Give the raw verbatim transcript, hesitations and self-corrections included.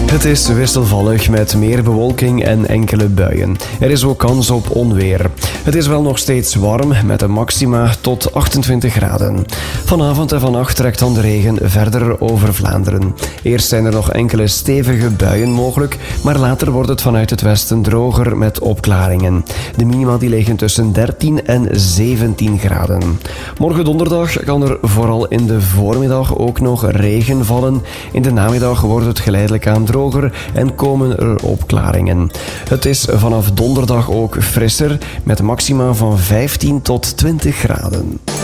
Het is wisselvallig met meer bewolking en enkele buien. Er is ook kans op onweer. Het is wel nog steeds warm met een maxima tot achtentwintig graden. Vanavond en vannacht trekt dan de regen verder over Vlaanderen. Eerst zijn er nog enkele stevige buien mogelijk, maar later wordt het vanuit het westen droger met opklaringen. De minima die liggen tussen dertien en zeventien graden. Morgen donderdag kan er vooral in de voormiddag ook nog regen vallen. In de namiddag wordt het geleidelijk aan droger en komen er opklaringen. Het is vanaf donderdag ook frisser met maxima van vijftien tot twintig graden.